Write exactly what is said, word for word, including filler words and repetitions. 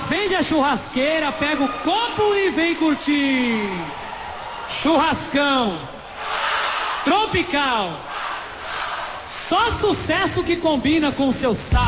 Acende a churrasqueira, pega o copo e vem curtir. Churrascão tropical. Só sucesso que combina com o seu sal.